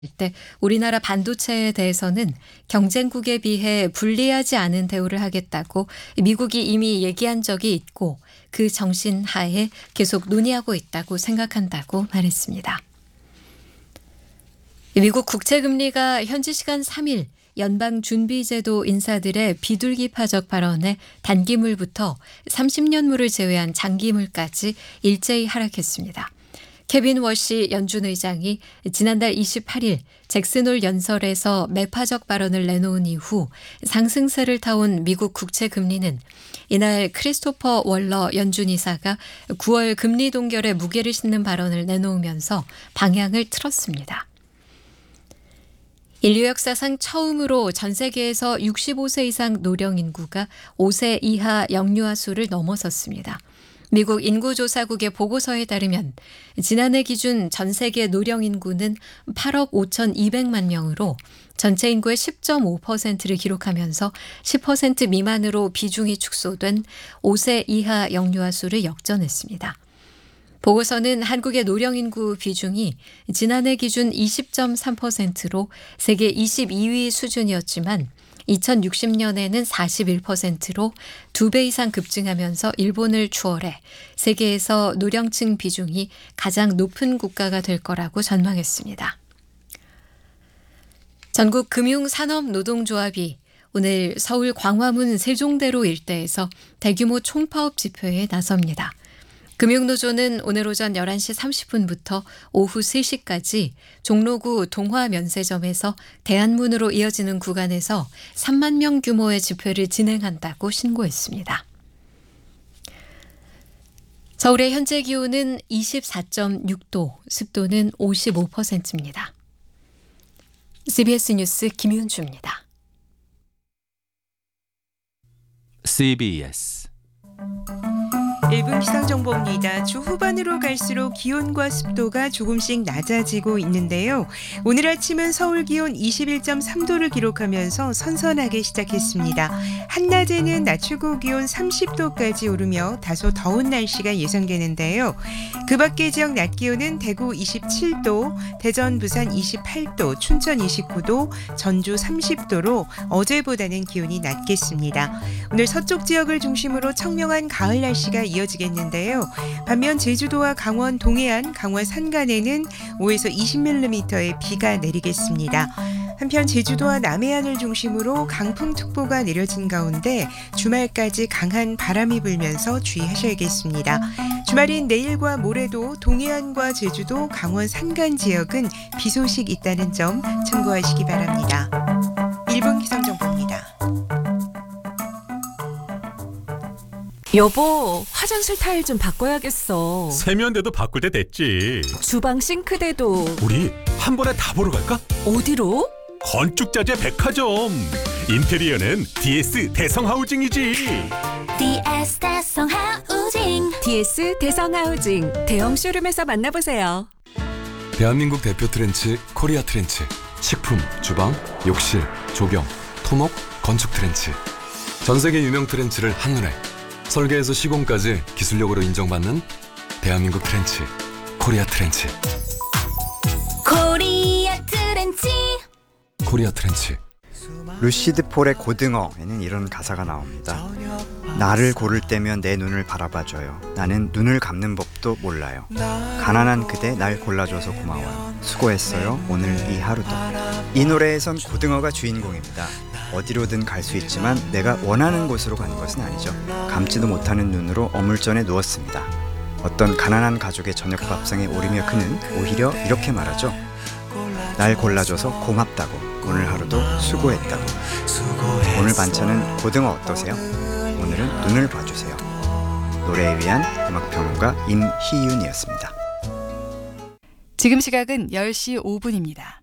때 우리나라 반도체에 대해서는 경쟁국에 비해 불리하지 않은 대우를 하겠다고 미국이 이미 얘기한 적이 있고 그 정신 하에 계속 논의하고 있다고 생각한다고 말했습니다. 미국 국채금리가 현지 시간 3일 연방준비제도 인사들의 비둘기파적 발언에 단기물부터 30년물을 제외한 장기물까지 일제히 하락했습니다. 케빈 워시 연준 의장이 지난달 28일 잭슨홀 연설에서 매파적 발언을 내놓은 이후 상승세를 타온 미국 국채 금리는 이날 크리스토퍼 월러 연준 이사가 9월 금리 동결에 무게를 싣는 발언을 내놓으면서 방향을 틀었습니다. 인류 역사상 처음으로 전 세계에서 65세 이상 노령 인구가 5세 이하 영유아 수를 넘어섰습니다. 미국 인구조사국의 보고서에 따르면 지난해 기준 전 세계 노령 인구는 8억 5,200만 명으로 전체 인구의 10.5%를 기록하면서 10% 미만으로 비중이 축소된 5세 이하 영유아 수를 역전했습니다. 보고서는 한국의 노령 인구 비중이 지난해 기준 20.3%로 세계 22위 수준이었지만 2060년에는 41%로 2배 이상 급증하면서 일본을 추월해 세계에서 노령층 비중이 가장 높은 국가가 될 거라고 전망했습니다. 전국 금융산업노동조합이 오늘 서울 광화문 세종대로 일대에서 대규모 총파업 집회에 나섭니다. 금융노조는 오늘 오전 11시 30분부터 오후 3시까지 종로구 동화면세점에서 대한문으로 이어지는 구간에서 3만 명 규모의 집회를 진행한다고 신고했습니다. 서울의 현재 기온은 24.6도, 습도는 55%입니다. CBS 뉴스 김윤주입니다. CBS 1분 기상정보입니다. 주 후반으로 갈수록 기온과 습도가 조금씩 낮아지고 있는데요. 오늘 아침은 서울 기온 21.3도를 기록하면서 선선하게 시작했습니다. 한낮에는 낮 최고 기온 30도까지 오르며 다소 더운 날씨가 예상되는데요. 그 밖의 지역 낮 기온은 대구 27도, 대전, 부산 28도, 춘천 29도, 전주 30도로 어제보다는 기온이 낮겠습니다. 오늘 서쪽 지역을 중심으로 청명한 가을 날씨가 이어지겠는데요. 반면 제주도와 강원 동해안, 강원 산간에는 5에서 20mm의 비가 내리겠습니다. 한편 제주도와 남해안을 중심으로 강풍특보가 내려진 가운데 주말까지 강한 바람이 불면서 주의하셔야겠습니다. 주말인 내일과 모레도 동해안과 제주도, 강원 산간 지역은 비 소식 있다는 점 참고하시기 바랍니다. 1분 기상정보입니다. 여보, 화장실 타일 좀 바꿔야겠어. 세면대도 바꿀 때 됐지. 주방 싱크대도. 우리 한 번에 다 보러 갈까? 어디로? 건축자재 백화점. 인테리어는 DS 대성하우징이지. DS 대성하우징. DS 대성하우징 대형 쇼룸에서 만나보세요. 대한민국 대표 트렌치 코리아 트렌치. 식품, 주방, 욕실, 조경, 토목, 건축 트렌치. 전 세계 유명 트렌치를 한눈에 설계에서 시공까지 기술력으로 인정받는 대한민국 트렌치 코리아 트렌치. 코리아 트렌치. 코리아 트렌치. 루시드 폴의 고등어에는 이런 가사가 나옵니다. 나를 고를 때면 내 눈을 바라봐줘요. 나는 눈을 감는 법도 몰라요. 가난한 그대 날 골라줘서 고마워요. 수고했어요. 오늘 이 하루도. 이 노래에선 고등어가 주인공입니다. 어디로든 갈 수 있지만 내가 원하는 곳으로 가는 것은 아니죠. 감지도 못하는 눈으로 어물전에 누웠습니다. 어떤 가난한 가족의 저녁 밥상에 오르며 그는 오히려 이렇게 말하죠. 날 골라줘서 고맙다고. 오늘 하루도 수고했다고. 오늘 반찬은 고등어 어떠세요? 오늘은 눈을 봐주세요. 노래에 위한 음악평론가 임희윤이었습니다. 지금 시각은 10시 5분입니다.